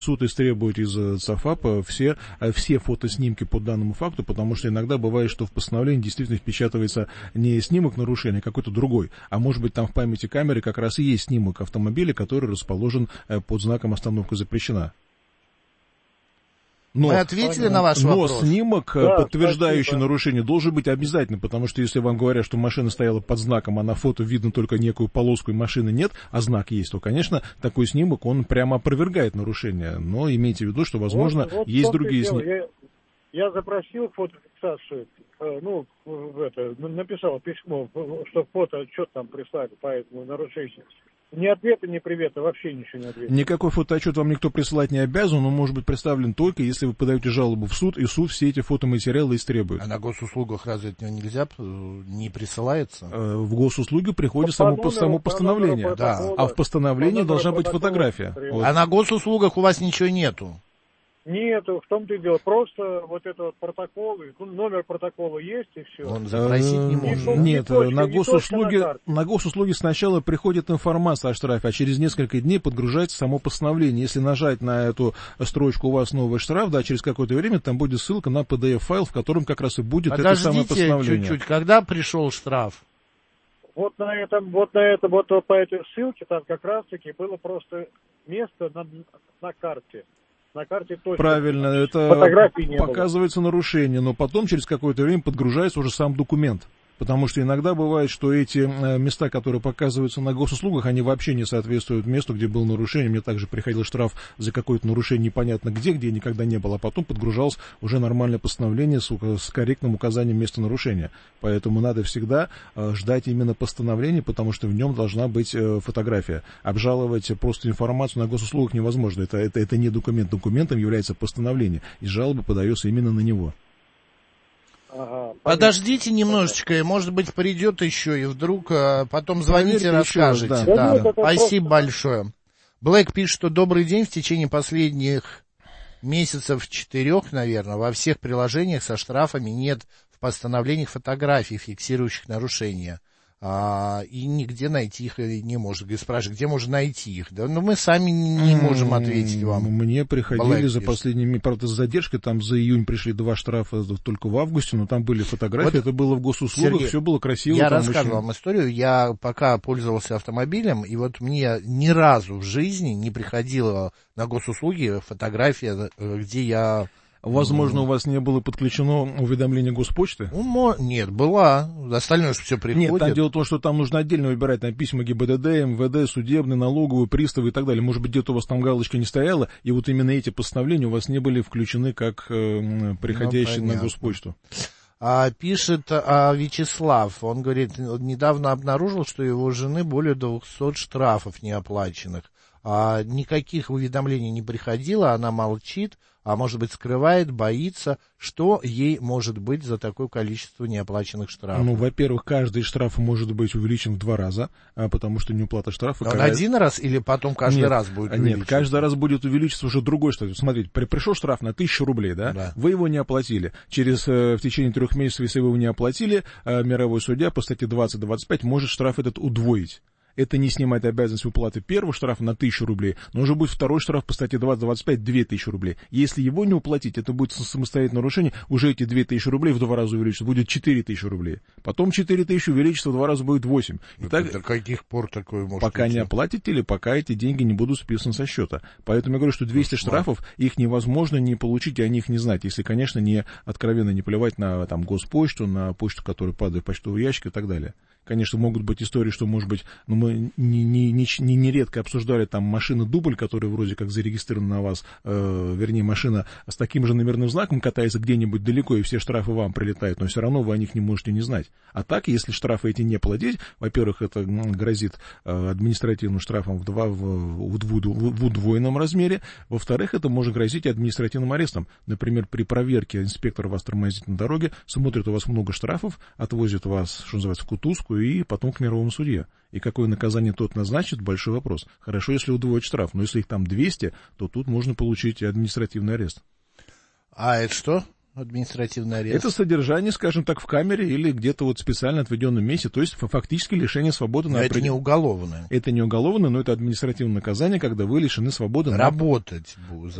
суд истребует из ЦАФАПа все фотоснимки по данному факту, потому что иногда бывает, что в постановлении действительно впечатывается не снимок нарушения, а какой-то другой. А может быть, там в памяти камеры как раз и есть снимок автомобиля, который расположен под знаком «Остановка запрещена». Мы ответили на ваш вопрос. Но снимок, подтверждающий нарушение, должен быть обязательно, потому что если вам говорят, что машина стояла под знаком, а на фото видно только некую полоску и машины нет, а знак есть, то, конечно, такой снимок, он прямо опровергает нарушение. Но имейте в виду, что, возможно, есть другие снимки. Я запросил фотофиксацию, написал письмо, что фото, отчет там прислали по этому нарушению. Ни ответа, ни привета, вообще ничего не ответил. Никакой фотоотчет вам никто присылать не обязан, он может быть представлен только, если вы подаете жалобу в суд, и суд все эти фотоматериалы истребует. А на госуслугах разве это нельзя, не присылается? В госуслуги приходит само постановление, а в постановлении должна быть фотография. Вот. А на госуслугах у вас ничего нету? Нет, в том-то и дело. Просто вот это вот протокол, номер протокола есть и все. Он запросить не может. Нет, на госуслуги сначала приходит информация о штрафе, а через несколько дней подгружается само постановление. Если нажать на эту строчку «У вас новый штраф», да, через какое-то время там будет ссылка на PDF-файл, в котором как раз и будет это самое постановление. Подождите чуть-чуть, когда пришел штраф? Вот по этой ссылке там как раз-таки было просто место на карте. На карте точно. Правильно, это показывается нарушение, но потом через какое-то время подгружается уже сам документ. Потому что иногда бывает, что эти места, которые показываются на госуслугах, они вообще не соответствуют месту, где было нарушение. Мне также приходил штраф за какое-то нарушение непонятно где никогда не было, а потом подгружалось уже нормальное постановление с корректным указанием места нарушения. Поэтому надо всегда ждать именно постановления, потому что в нем должна быть фотография. Обжаловать просто информацию на госуслугах невозможно. Это не документ. Документом является постановление, и жалоба подается именно на него. Ага, подождите немножечко, может быть, придет еще, и вдруг потом звоните, расскажете. Раз, да. Да. Спасибо большое. Блэк пишет, что добрый день, в течение последних месяцев 4, наверное, во всех приложениях со штрафами нет в постановлениях фотографий, фиксирующих нарушения. И нигде найти их не может. Спрашивают, где можно найти их? Да, но мы сами не можем ответить вам. Мне приходили за последними, правда, с задержкой, там за июнь пришли 2 штрафа только в августе, но там были фотографии, вот, это было в госуслугах, Сергей, все было красиво. Я рассказывал вам историю, я пока пользовался автомобилем, и вот мне ни разу в жизни не приходила на госуслуги фотография, где я... Возможно, у вас не было подключено уведомление Госпочты? Нет, была. Остальное же все приходит. Нет, там дело в том, что там нужно отдельно выбирать на письма ГИБДД, МВД, судебный, налоговый, приставы и так далее. Может быть, где-то у вас там галочка не стояла, и вот именно эти постановления у вас не были включены как приходящие на Госпочту. Пишет Вячеслав, он говорит, недавно обнаружил, что у его жены более 200 штрафов неоплаченных. Никаких уведомлений не приходило, она молчит, а может быть скрывает, боится, что ей может быть за такое количество неоплаченных штрафов. Ну, во-первых, каждый штраф может быть увеличен в 2 раза, потому что неуплата штрафа... Он один раз или потом каждый раз будет увеличен? Нет, каждый раз будет увеличиться уже другой штраф. Смотрите, пришел штраф на 1000 рублей, да? Вы его не оплатили. В течение 3 месяцев, если вы его не оплатили, мировой судья по статье 20-25 может штраф этот удвоить. Это не снимает обязанность выплаты первого штрафа на 1000 рублей, но уже будет второй штраф по статье 20-25 2000 рублей. Если его не уплатить, это будет самостоятельное нарушение, уже эти 2000 рублей в 2 раза увеличатся, будет 4000 рублей. Потом 4000 увеличится в 2 раза, будет 8. Итак, до каких пор такое может пока идти? Не оплатите или пока эти деньги не будут списаны со счета. Поэтому я говорю, что 200 штрафов, их невозможно не получить и о них не знать, если, конечно, не откровенно не плевать на там, Госпочту, на почту, которая падает в почтовый ящик и так далее. Конечно, могут быть истории, что, может быть, мы нередко обсуждали там машины-дубль, которая вроде как зарегистрирована на вас, вернее, машина с таким же номерным знаком катается где-нибудь далеко, и все штрафы вам прилетают, но все равно вы о них не можете не знать. А так, если штрафы эти не платить, во-первых, это грозит административным штрафом в удвоенном размере, во-вторых, это может грозить и административным арестом. Например, при проверке инспектора вас тормозит на дороге, смотрит у вас много штрафов, отвозит вас, что называется, в кутузку, и потом к мировому судье. И какое наказание тот назначит, большой вопрос. Хорошо, если удвоить штраф, но если их там 200, то тут можно получить административный арест. А это что? Административный арест? Это содержание, скажем так, в камере или где-то вот специально отведенном месте, то есть фактически лишение свободы. Но это не уголовное. Это не уголовное, но это административное наказание, когда вы лишены свободы. Работать